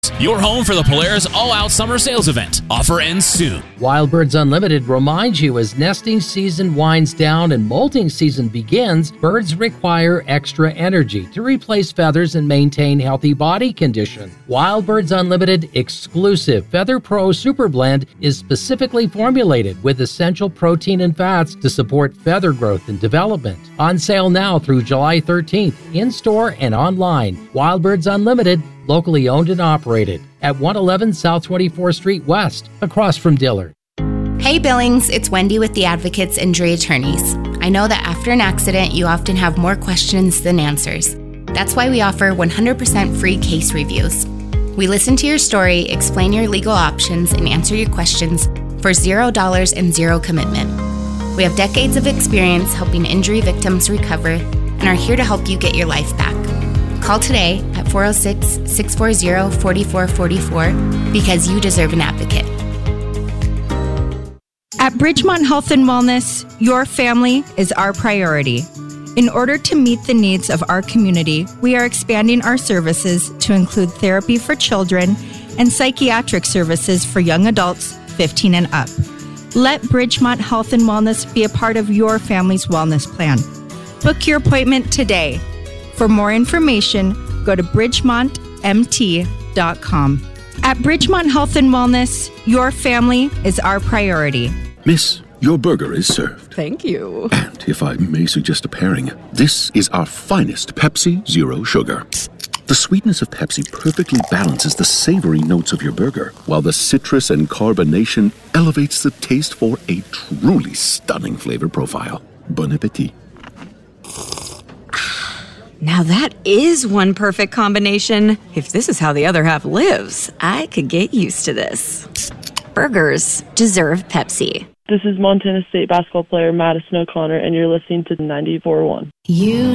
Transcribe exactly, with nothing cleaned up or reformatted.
Your home for the Polaris All-Out Summer Sales Event. Offer ends soon. Wild Birds Unlimited reminds you as nesting season winds down and molting season begins, birds require extra energy to replace feathers and maintain healthy body condition. Wild Birds Unlimited exclusive Feather Pro Super Blend is specifically formulated with essential protein and fats to support feather growth and development. On sale now through July thirteenth, in-store and online. Wild Birds Unlimited, locally owned and operated at one eleven South twenty-fourth Street West, across from Dillard. Hey Billings, it's Wendy with the Advocates Injury Attorneys. I know that after an accident, you often have more questions than answers. That's why we offer one hundred percent free case reviews. We listen to your story, explain your legal options, and answer your questions for zero dollars and zero commitment. We have decades of experience helping injury victims recover and are here to help you get your life back. Call today at four oh six, six four zero, four four four four because you deserve an advocate. At Bridgemont Health and Wellness, your family is our priority. In order to meet the needs of our community, we are expanding our services to include therapy for children and psychiatric services for young adults fifteen and up. Let Bridgemont Health and Wellness be a part of your family's wellness plan. Book your appointment today. For more information, go to bridgemont m t dot com. At Bridgemont Health and Wellness, your family is our priority. Miss, your burger is served. Thank you. And if I may suggest a pairing, this is our finest Pepsi Zero Sugar. The sweetness of Pepsi perfectly balances the savory notes of your burger, while the citrus and carbonation elevates the taste for a truly stunning flavor profile. Bon appetit. Now that is one perfect combination. If this is how the other half lives, I could get used to this. Burgers deserve Pepsi. This is Montana State basketball player Madison O'Connor, and you're listening to ninety-four point one. You